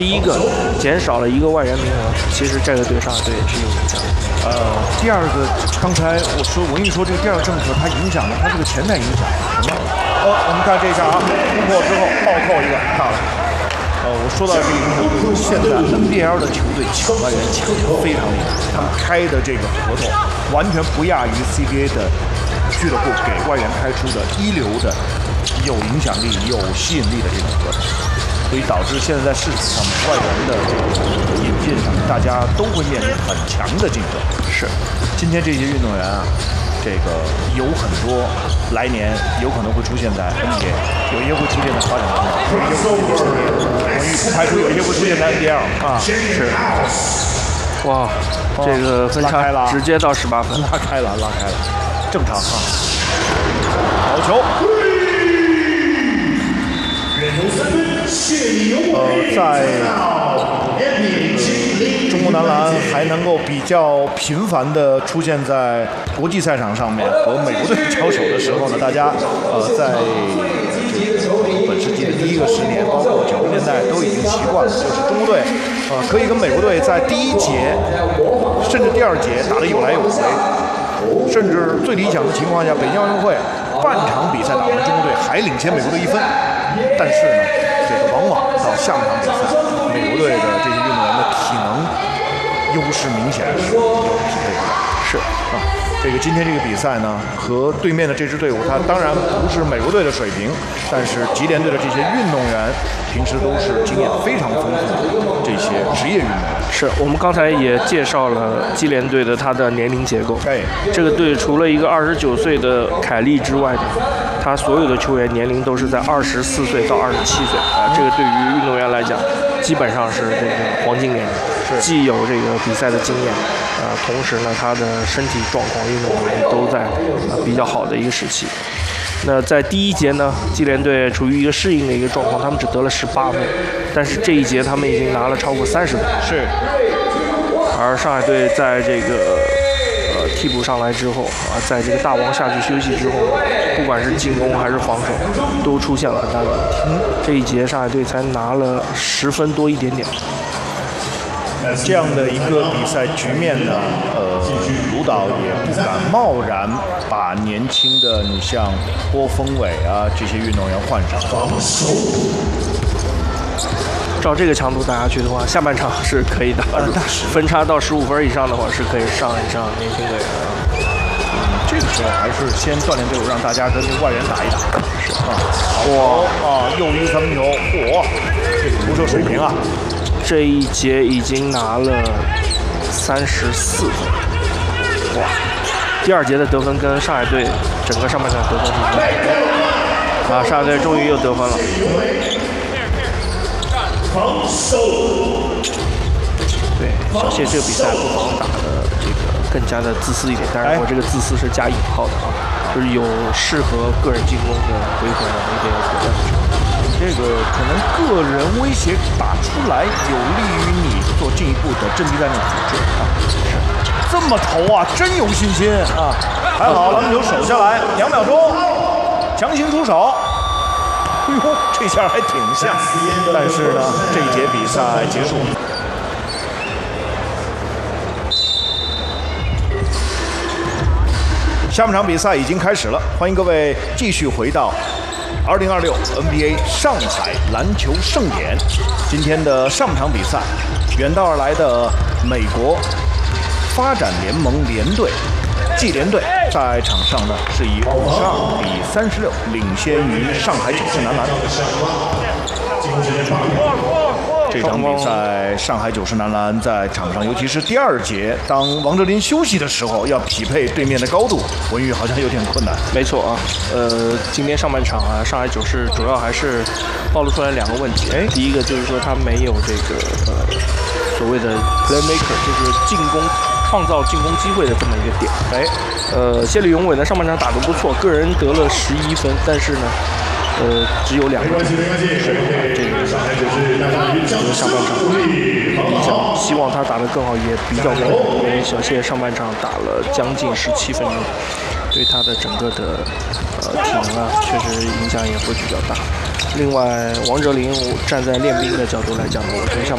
第一个减少了一个外援名额，其实这个对上海队也是有影响的。 第二个，刚才我跟你说这个第二个政策，它影响了它这个潜在影响什么？我们看这一下啊，突破之后暴扣一个，看了。我说到这个影响，就是现在 NBL 的球队抢外援抢得非常厉害，他们开的这个合同完全不亚于 CBA 的俱乐部给外援开出的一流的、有影响力、有吸引力的这种合同。所以导致现在在市场上外援的这个引进上，大家都会面临很强的竞争。 是， 今天这些运动员啊，这个有很多来年有可能会出现在 NBA， 有一些会出现在发展中国，有一些会出现在我们不排除有一些会出现在 NBL 啊。 是。哇，这个分差直接到18分， 拉开了，正常啊。好球。在中国男篮还能够比较频繁地出现在国际赛场上面和美国队交手的时候呢，大家在本世纪的第一个10年，包括90年代都已经习惯了，就是中国队可以跟美国队在第一节甚至第二节打得有来有回，甚至最理想的情况下，北京奥运会半场比赛打完，中国队还领先美国队1分，但是呢，这个往往到下半场比赛，美国队的这些运动员的体能优势明显的是有匹配不了。 是啊，这个今天这个比赛呢，和对面的这支队伍，它当然不是美国队的水平，但是吉联队的这些运动员平时都是经验非常丰富的这些职业运动员。 是我们刚才也介绍了基联队的它的年龄结构。这个队除了一个29岁的凯利之外，他所有的球员年龄都是在24岁到27岁啊。这个对于运动员来讲，基本上是这个黄金年龄，既有这个比赛的经验，同时呢，他的身体状况、运动能力都在比较好的一个时期。那在第一节呢，基联队处于一个适应的一个状况，他们只得了18分，但是这一节他们已经拿了超过30分。 是。 而上海队在这个替补上来之后啊，在这个大王下去休息之后，不管是进攻还是防守，都出现了很大的问题。这一节上海队才拿了10分多一点点。 这样的一个比赛局面呢，卢导也不敢贸然把年轻的你像郭峰伟啊这些运动员换上。 照这个强度打下去的话，下半场是可以打。分差到15分以上的话，是可以上一上年轻队员啊。 这个时候还是先锻炼队伍，让大家跟这个外援打一打。 是啊，哇啊，又一三分球，这个投射水平啊！ 这一节已经拿了34分，哇！第二节的得分跟上海队整个上半场得分是一样啊，上海队终于又得分了。对，小谢这个比赛不妨打的这个更加的自私一点，但是我这个自私是加引号的啊，就是有适合个人进攻的回合的一些果断的球。 这个可能个人威胁打出来，有利于你做进一步的阵地战的组织啊。这么投啊，真有信心啊！还好篮球守下来，2秒钟，强行出手。哎呦，这下还挺像，但是呢，这一节比赛结束了。下半场比赛已经开始了，欢迎各位继续回到2026 NBA 上海篮球盛典。今天的上半场比赛，远道而来的美国发展联盟联队季联队在场上呢是以52比36领先于上海九世男篮。这场比赛，上海九世男篮在场上，尤其是第二节，当王哲林休息的时候，要匹配对面的高度，文宇好像有点困难。 没错啊，今天上半场啊，上海九世主要还是暴露出来2个问题。第一个就是说他没有这个所谓的 playmaker， 就是创造进攻机会的这么一个点。谢里永伟呢上半场打得不错，个人得了11分，但是呢。只有2个，这个下半场希望他打得更好，也比较困难，因为小谢上半场打了将近17分钟，对他的整个的体能啊，确实影响也会比较大。另外，王哲林站在练兵的角度来讲呢，我觉得上